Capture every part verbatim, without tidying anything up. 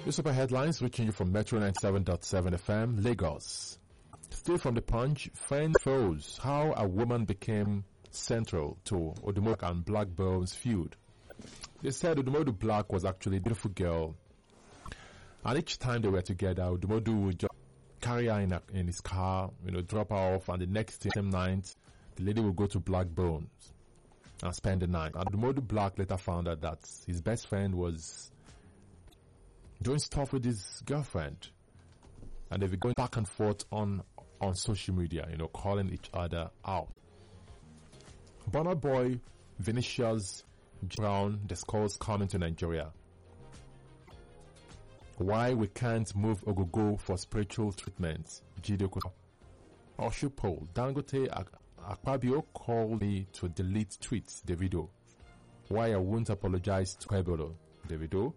The super headlines reaching you from Metro ninety-seven point seven F M, Lagos. Still from the Punch, friend foes, how a woman became central to Odumodu and Blackbone's feud. They said Odumodu Black was actually a beautiful girl, and each time they were together, Odumodu would just carry her in, a, in his car, you know, drop her off, and the next same night, the lady would go to Blackbones and spend the night. And Odumodu Black later found out that his best friend was doing stuff with his girlfriend, and they've been going back and forth on on social media, you know, calling each other out. Burna Boy Vinicius Brown discusses coming to Nigeria. Why we can't move Ogogo for spiritual treatment. Jide Okuta. Oshu poll. Dangote Akpabio called me to delete tweets. Davido. Why I won't apologize to Quebolo. Davido.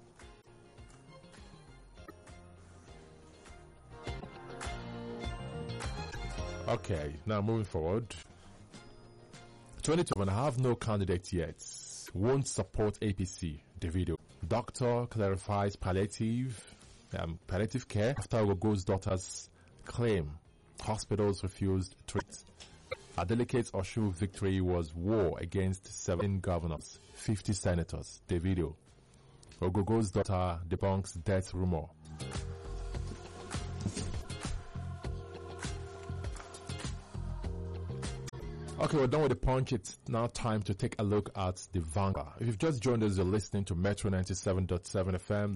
Okay, now moving forward. twenty-two, and I have no candidate yet. Won't support A P C. Davido. Doctor clarifies palliative um, palliative care after Ogogo's daughter's claim. Hospitals refused treat. Adelicate's Oshu victory was war against seven governors, fifty senators. Davido. Ogogo's daughter debunks death rumor. Okay, we're done with the Punch. It's now time to take a look at the Vanguard. If you've just joined us, you're listening to Metro ninety-seven point seven F M.